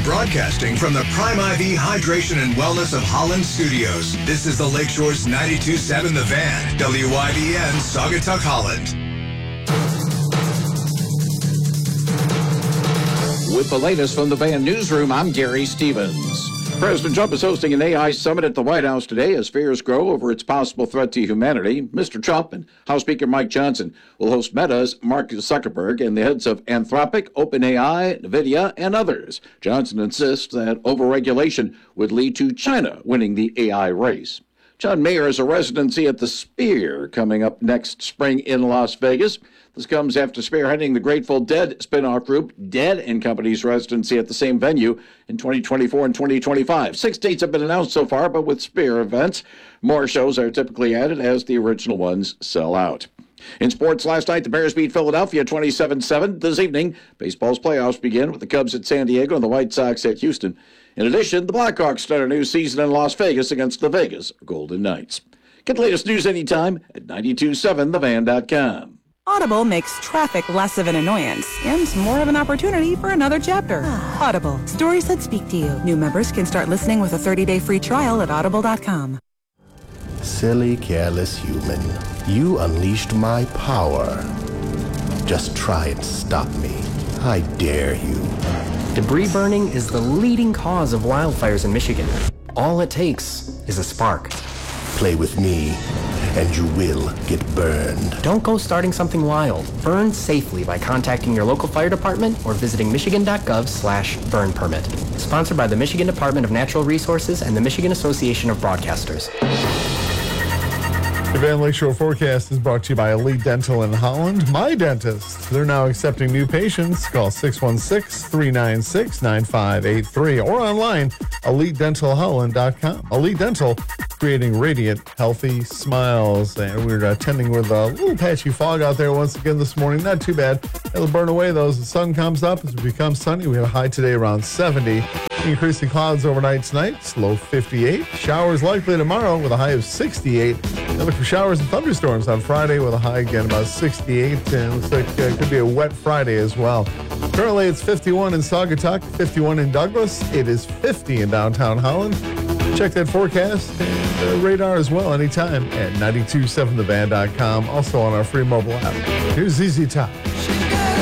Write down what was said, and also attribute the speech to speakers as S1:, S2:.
S1: Broadcasting from the Prime IV Hydration and Wellness of Holland Studios. This is the Lakeshore's 92.7 The Van, WYBN, Saugatuck, Holland.
S2: With the latest from the Van Newsroom, I'm Gary Stevens. President Trump is hosting an AI summit at the White House today as fears grow over its possible threat to humanity. Mr. Trump and House Speaker Mike Johnson will host Meta's Mark Zuckerberg and the heads of Anthropic, OpenAI, NVIDIA, and others. Johnson insists that overregulation would lead to China winning the AI race. John Mayer has a residency at the Sphere coming up next spring in Las Vegas. This comes after spearheading the Grateful Dead spin-off group Dead & Company's residency at the same venue in 2024 and 2025. 6 dates have been announced so far, but with Sphere events, more shows are typically added as the original ones sell out. In sports last night, the Bears beat Philadelphia 27-7. This evening, baseball's playoffs begin with the Cubs at San Diego and the White Sox at Houston. In addition, the Blackhawks start a new season in Las Vegas against the Vegas Golden Knights. Get the latest news anytime at 927thevan.com.
S3: Audible makes traffic less of an annoyance and more of an opportunity for another chapter. Audible, stories that speak to you. New members can start listening with a 30-day free trial at audible.com.
S4: Silly, careless human. You unleashed my power. Just try and stop me. I dare you.
S5: Debris burning is the leading cause of wildfires in Michigan. All it takes is a spark.
S4: Play with me, and you will get burned.
S5: Don't go starting something wild. Burn safely by contacting your local fire department or visiting michigan.gov/burn permit. Sponsored by the Michigan Department of Natural Resources and the Michigan Association of Broadcasters.
S6: The Van Lakeshore forecast is brought to you by Elite Dental in Holland. My Dentist. They're now accepting new patients. Call 616-396-9583 or online, EliteDentalHolland.com. Elite Dental, creating radiant, healthy smiles. And we're attending with a little patchy fog out there once again this morning. Not too bad. It'll burn away, though, as the sun comes up. As it becomes sunny, we have a high today around 70. Increasing clouds overnight tonight, low 58. Showers likely tomorrow with a high of 68. And look for showers and thunderstorms on Friday with a high again about 68. And it looks like it could be a wet Friday as well. Currently it's 51 in Saugatuck, 51 in Douglas. It is 50 in downtown Holland. Check that forecast and radar as well anytime at 927thevan.com. Also on our free mobile app. Here's ZZ Top.